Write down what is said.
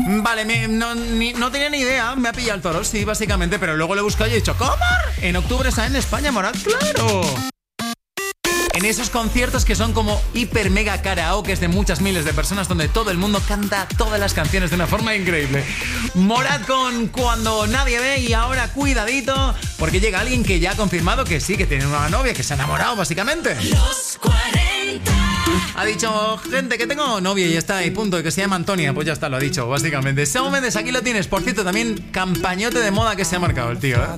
Vale, no tenía ni idea, me ha pillado el toro, sí, básicamente, pero luego lo he buscado y he dicho, ¿cómo? En octubre está en España, Morat, claro. En esos conciertos que son como hiper mega karaokes de muchas miles de personas donde todo el mundo canta todas las canciones de una forma increíble. Morat con Cuando Nadie Ve, y ahora cuidadito porque llega alguien que ya ha confirmado que sí, que tiene una novia, que se ha enamorado básicamente. Los 40. Ha dicho, gente, que tengo novia y ya está, y punto, que se llama Antonia. Pues ya está, lo ha dicho, básicamente. Shawn Mendes, aquí lo tienes. Por cierto, también campañote de moda que se ha marcado el tío, ¿eh?